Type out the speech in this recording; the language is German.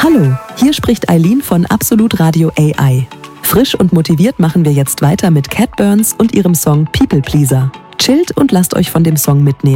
Hallo, hier spricht Eileen von Absolut Radio AI. Frisch und motiviert machen wir jetzt weiter mit Cat Burns und ihrem Song People Pleaser. Chillt und lasst euch von dem Song mitnehmen.